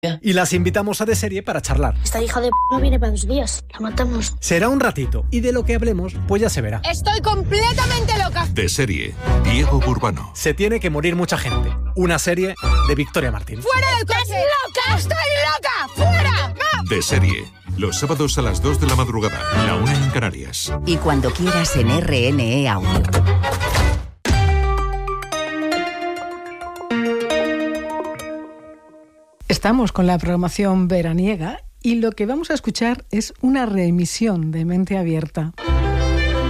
Y las invitamos a De Serie para charlar. Esta hija de p*** no viene para 2 días. La matamos. Será un ratito y de lo que hablemos, pues ya se verá. Estoy completamente loca. De Serie, Diego Burbano. Se tiene que morir mucha gente. Una serie de Victoria Martín. ¡Fuera del coche! ¡Estás loca! ¡Estoy loca! ¡Fuera! ¡Va! De Serie, los sábados a las 2 de la madrugada, la 1 en Canarias. Y cuando quieras en RNE Audio. Estamos con la programación veraniega y lo que vamos a escuchar es una reemisión de Mente Abierta.